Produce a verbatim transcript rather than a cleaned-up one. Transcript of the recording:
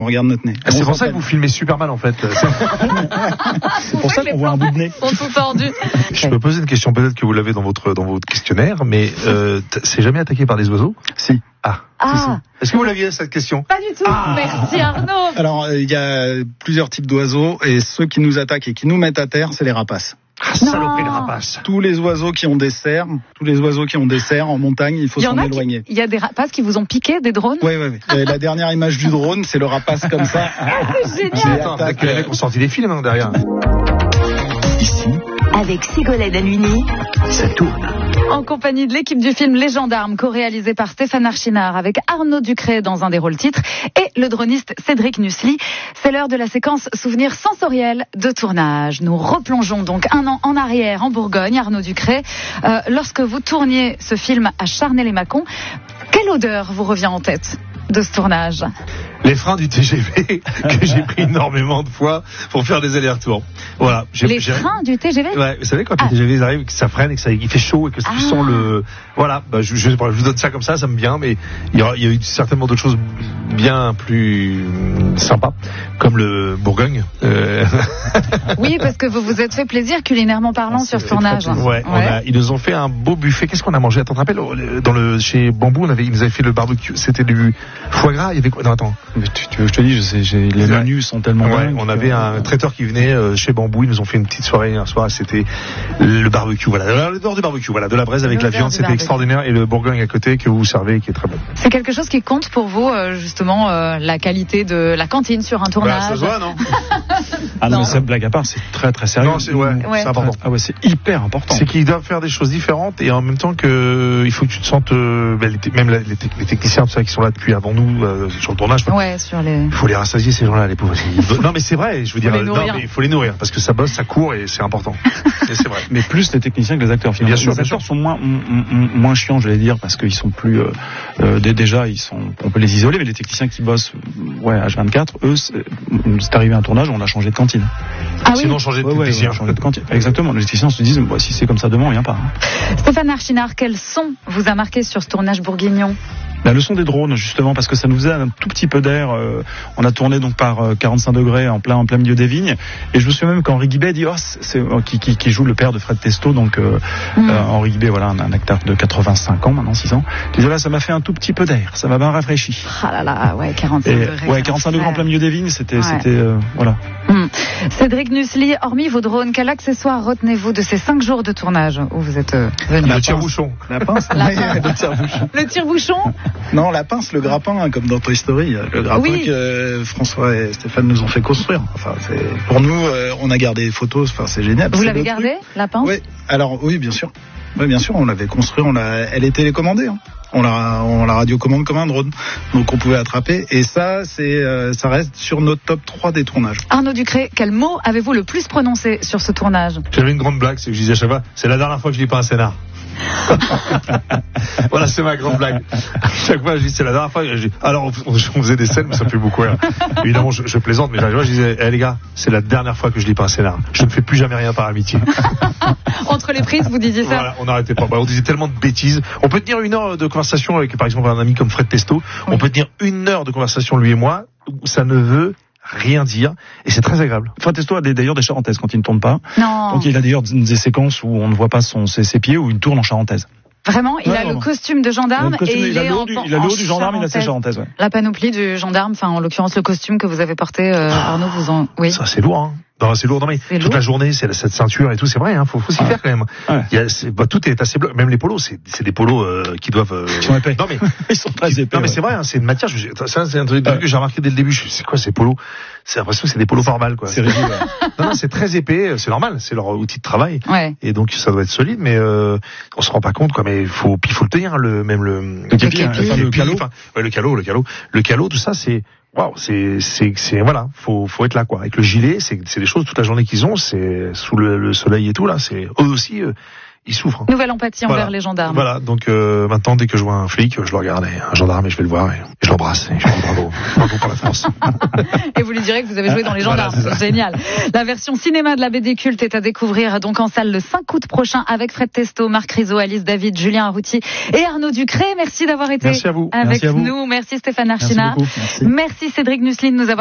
On regarde notre nez. Ah, c'est pour ça que vous filmez super mal en fait. C'est pour ça qu'on voit un bout de nez. Sont tout tordus. Je peux poser une question, peut-être que vous l'avez dans votre dans votre questionnaire, mais euh, c'est jamais attaqué par des oiseaux? Si. Ah. Ah. Si, si. Est-ce que vous l'aviez cette question? Pas du tout. Ah. Merci Arnaud. Alors il y a plusieurs types d'oiseaux et ceux qui nous attaquent et qui nous mettent à terre, c'est les rapaces. Ah, saloperie de rapaces. Tous les oiseaux qui ont des cerfs, tous les oiseaux qui ont des cerfs en montagne, il faut s'en éloigner. Il y a des rapaces qui vous ont piqué des drones? Oui, oui, oui. La dernière image du drone, c'est le rapace comme ça. C'est génial. Attends, peut-être que les mecs ont sorti des films hein, derrière. Ici, avec Ségolène Halluini, ça tourne. En compagnie de l'équipe du film Les Gendarmes, co-réalisé par Stéphane Archinard avec Arnaud Ducré dans un des rôles titres et le droniste Cédric Nussli. C'est l'heure de la séquence souvenir sensoriel de tournage. Nous replongeons donc un an en arrière en Bourgogne, Arnaud Ducré. Euh, lorsque vous tourniez ce film à Charnay-les-Mâcons, quelle odeur vous revient en tête de ce tournage? Les freins du T G V que j'ai pris énormément de fois pour faire des allers-retours. Voilà. J'ai, les j'ai... freins du T G V? Ouais, vous savez quand ah. les T G V arrivent, que ça freine et que ça il fait chaud et que ah. tu sens le voilà, bah, je, je, je vous donne ça comme ça, ça me vient, mais il y a, il y a eu certainement d'autres choses bien plus sympas, comme le Bourgogne. Euh... Oui, parce que vous vous êtes fait plaisir culinairement parlant ah, sur ce tournage. Ouais, ouais. On a, ils nous ont fait un beau buffet. Qu'est-ce qu'on a mangé? Attends, tu te rappelles, dans le chez Bambou, on avait, ils nous avaient fait le barbecue. C'était du foie gras. Il y avait quoi? Non, attends. Mais tu, tu veux que je te dise, je sais, j'ai, les menus sont tellement ouais, dingues. On avait un traiteur qui venait euh, chez Bambou. Ils nous ont fait une petite soirée un soir. C'était le barbecue. Voilà, l'odeur du barbecue. Voilà, de la braise avec la viande. C'était barbecue. Extraordinaire. Et le Bourgogne à côté que vous servez, qui est très bon. C'est quelque chose qui compte pour vous, euh, justement, euh, la qualité de la cantine sur un tournage. Bah, ça se voit, non? Ah non, non, mais c'est blague à part, c'est très très sérieux. Non, c'est, ouais, ouais. c'est important. Ah ouais, c'est hyper important. C'est qu'ils doivent faire des choses différentes et en même temps que il faut que tu te sentes, euh, ben, les, même les, les techniciens, tout ça, qui sont là depuis avant nous euh, sur le tournage. Ouais, sur les. Il faut les rassasier ces gens-là, les pauvres. Non, mais c'est vrai. Je veux dire, non, mais il faut les nourrir parce que ça bosse, ça court et c'est important. Et c'est vrai. Mais plus les techniciens que les acteurs. Finalement. Bien sûr, les bien acteurs sûr. sont moins m- moins chiants, je vais dire, parce qu'ils sont plus euh, euh, déjà, ils sont, on peut les isoler, mais les techniciens qui bossent, ouais, H vingt-quatre, eux, c'est, c'est arrivé à un tournage, on a changé de cantine. Ah Sinon, oui. changer de ouais, technicien. Ouais, changer de cantine. Exactement. Les techniciens se disent, bah, si c'est comme ça demain, on vient pas. Hein. Stéphane Archinard, quel son vous a marqué sur ce tournage bourguignon? La leçon des drones, justement, parce que ça nous faisait un tout petit peu d'air. Euh, on a tourné donc par euh, quarante-cinq degrés en plein en plein milieu des vignes. Et je me souviens même qu'Henri Guibet dit, oh, c'est, c'est euh, qui, qui, qui joue le père de Fred Testo, donc euh, mm. euh, Henri Guibet, voilà, un, un acteur de quatre-vingt-cinq ans, maintenant six ans. Il disait là, ça m'a fait un tout petit peu d'air, ça m'a bien rafraîchi. Ah là là, ouais, quarante-cinq et, degrés. Ouais, quarante-cinq degrés en plein milieu des vignes, c'était, ouais. c'était, euh, voilà. Mm. Cédric Nussli, hormis vos drones, quel accessoire retenez-vous de ces cinq jours de tournage où vous êtes euh, venu? Le tire-bouchon. La pince. La pince. Le tire-bouchon. Le tire-bouchon. Non, la pince. Le grappin, comme dans Toy Story, le grappin oui. que euh, François et Stéphane nous ont fait construire. Enfin, c'est, pour nous, euh, on a gardé des photos. Enfin, c'est génial. Vous c'est l'avez gardé, la pince? Oui. Alors, oui, bien sûr. Oui, bien sûr, on l'avait construit. On l'a, elle est télécommandée. Hein. On la, on la radiocommande comme un drone. Donc, on pouvait attraper. Et ça, c'est, euh, ça reste sur notre top trois des tournages. Arnaud Ducré, quel mot avez-vous le plus prononcé sur ce tournage? J'avais une grande blague, c'est que je disais à chaque fois, c'est la dernière fois que je lis pas un scénar. Voilà, c'est ma grande blague. Chaque fois, je dis, c'est la dernière fois. Je dis, alors, on, on faisait des scènes, mais ça me fait beaucoup rire. Évidemment, je, je plaisante, mais chaque fois, je disais, eh, les gars, c'est la dernière fois que je lis pas un scénar. Je ne fais plus jamais rien par amitié. Entre les prises, vous disiez ça? Voilà, on n'arrêtait pas. Bah, on disait tellement de bêtises. On peut tenir une heure de conversation avec, par exemple, un ami comme Fred Testo. Oui. On peut tenir une heure de conversation, lui et moi, où ça ne veut rien dire, et c'est très agréable. Fred Testo a des, d'ailleurs des charentaises quand il ne tourne pas. Non. Donc il a d'ailleurs des séquences où on ne voit pas son, ses, ses pieds, où il tourne en charentaise. Vraiment, il ouais, a vraiment. le costume de gendarme costume, et il, il a est le haut en, du, en, il a le haut du gendarme, il a ses charentaises. Ouais. La panoplie du gendarme, enfin en l'occurrence le costume que vous avez porté, euh, Arnaud, vous en, oui. Ça c'est lourd, hein. Non, c'est lourd, non mais c'est toute lourd. La journée, c'est cette ceinture et tout, c'est vrai, hein, faut, faut s'y ouais. faire quand même. Ouais. Il y a, c'est, bah, tout est assez bloqué, même les polos, c'est, c'est des polos euh, qui doivent. Euh... Ils sont épais. Non mais ils sont très épais. Non mais ouais. c'est vrai, hein, c'est une matière. Je, ça, c'est un truc ouais. que j'ai remarqué dès le début. Je, c'est quoi ces polos? C'est l'impression que c'est des polos formales, quoi. C'est rigide. Ouais. Non, non, c'est très épais, c'est normal, c'est leur outil de travail. Ouais. Et donc ça doit être solide, mais euh, on se rend pas compte, quoi. Mais il faut, puis il faut le tenir, le même le. Le képi, hein, le, le calot. Enfin, ouais, le calot, le calot, le calot, tout ça, c'est. Waouh, c'est, c'est, c'est, voilà, faut, faut être là, quoi. Avec le gilet, c'est, c'est des choses toute la journée qu'ils ont, c'est sous le, le soleil et tout, là, c'est, eux aussi, euh, il souffre. Nouvelle empathie Voilà. envers les gendarmes. Voilà, donc euh, maintenant, dès que je vois un flic, je le regarde, et un gendarme, et je vais le voir, et je l'embrasse, et je lui dis bravo, bravo pour la force. Et vous lui direz que vous avez joué dans Les Gendarmes. Voilà, c'est génial. La version cinéma de la B D culte est à découvrir donc en salle le cinq août prochain avec Fred Testo, Marc Rizzo, Alice David, Julien Arrouti et Arnaud Ducré. Merci d'avoir été Merci à vous. avec Merci à vous. nous. Merci Stéphane Merci Archinard. beaucoup. Merci. Merci Cédric Nusseline de nous avoir